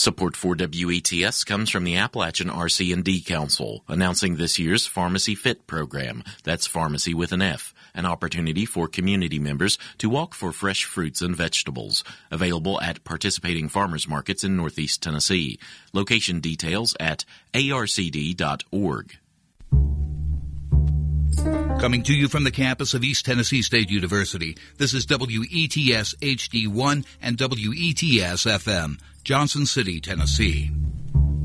Support for WETS comes from the Appalachian RC&D Council, announcing this year's Pharmacy Fit program. That's pharmacy with an F, an opportunity for community members to walk for fresh fruits and vegetables. Available at participating farmers markets in Northeast Tennessee. Location details at arcd.org. Coming to you from the campus of East Tennessee State University, this is WETS HD1 and WETS FM, Johnson City, Tennessee.